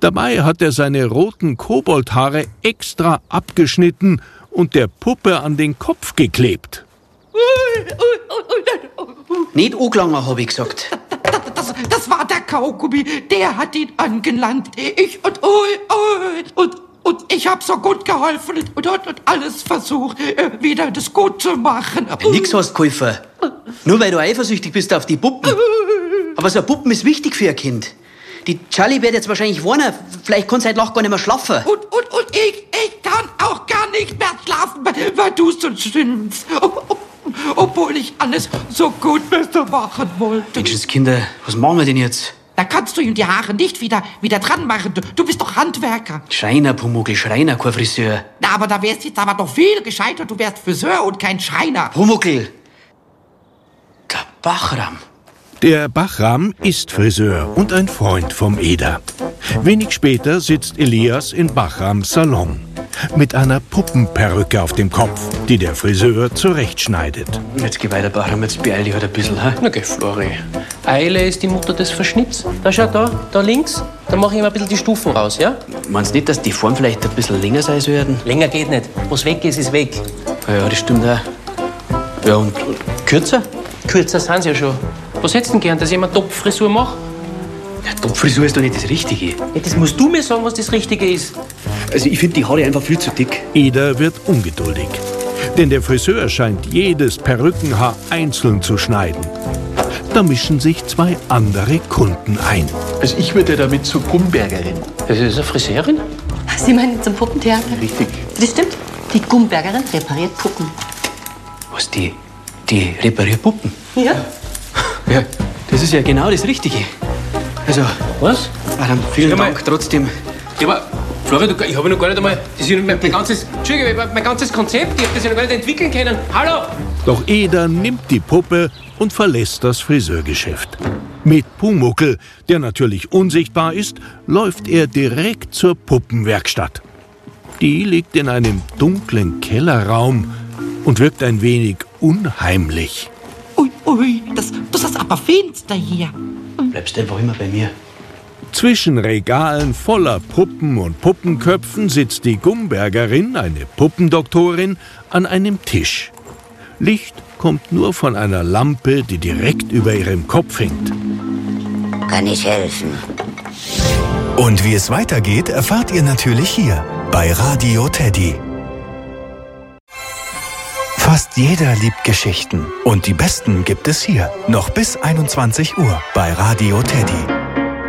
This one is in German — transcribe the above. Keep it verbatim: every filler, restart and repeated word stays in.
Dabei hat er seine roten Koboldhaare extra abgeschnitten und der Puppe an den Kopf geklebt. Nicht angelangen, habe ich gesagt. Das, das war der Kaugummi, der hat ihn angelangt. Ich und, und, und, und ich habe so gut geholfen und, und, und alles versucht, wieder das gut zu machen. Aber nix hast geholfen. Nur weil du eifersüchtig bist auf die Puppen. Aber so ein Puppen ist wichtig für ein Kind. Die Charlie wird jetzt wahrscheinlich warnen. Vielleicht kann sie heute Nacht gar nicht mehr schlafen. Und, und, und ich, ich kann auch gar nicht mehr schlafen, weil du so schimpfst. Obwohl ich alles so gut besser machen wollte. Menschenskinder, was machen wir denn jetzt? Da kannst du ihm die Haare nicht wieder, wieder dran machen. Du, du bist doch Handwerker. Schreiner, Pumuckl, Schreiner, kein Friseur. Na, aber da wärst jetzt aber doch viel gescheiter. Du wärst Friseur und kein Schreiner. Pumuckl. Der Bachram. Der Bachram ist Friseur und ein Freund vom Eder. Wenig später sitzt Elias in Bachrams Salon. Mit einer Puppenperücke auf dem Kopf, die der Friseur zurechtschneidet. Jetzt geh weiter, Bachram, jetzt beeil dich halt ein bisschen. Ha? Na geh, Flori. Eile ist die Mutter des Verschnitts. Da, schau, da, da links. Da mache ich immer ein bisschen die Stufen raus, ja? Meinst du nicht, dass die Form vielleicht ein bisschen länger sein sollten? Länger geht nicht. Was weg ist, ist weg. Ja, das stimmt auch. Ja, und, und kürzer? Kürzer sind sie ja schon. Was hättest du denn gern, dass ich immer Topfrisur mache? Ja, Topfrisur ist doch nicht das Richtige. Ja, das musst du mir sagen, was das Richtige ist. Also ich finde die Haare einfach viel zu dick. Eder wird ungeduldig. Denn der Friseur scheint jedes Perückenhaar einzeln zu schneiden. Da mischen sich zwei andere Kunden ein. Also ich würde damit zur Gumbergerin. Das ist eine Friseurin? Sie meinen zum Puppentheater? Richtig. Das stimmt. Die Gumbergerin repariert Puppen. Was, die, die repariert Puppen? Ja? Ja, das ist ja genau das Richtige. Also, Was? Adam, vielen Schau mal. Dank trotzdem. Ja, aber, Flori, du, ich habe noch gar nicht einmal. Das ist ja mein, mein ganzes. Entschuldigung, mein ganzes Konzept. Ich habe das ja noch gar nicht entwickeln können. Hallo! Doch Eder nimmt die Puppe und verlässt das Friseurgeschäft. Mit Pumuckl, der natürlich unsichtbar ist, läuft er direkt zur Puppenwerkstatt. Die liegt in einem dunklen Kellerraum und wirkt ein wenig unheimlich. Ui, ui, das, das ist aber finster hier. Bleibst einfach immer bei mir. Zwischen Regalen voller Puppen und Puppenköpfen sitzt die Gumbergerin, eine Puppendoktorin, an einem Tisch. Licht kommt nur von einer Lampe, die direkt über ihrem Kopf hängt. Kann ich helfen? Und wie es weitergeht, erfahrt ihr natürlich hier bei Radio Teddy. Fast jeder liebt Geschichten und die besten gibt es hier. Noch bis einundzwanzig Uhr bei Radio Teddy.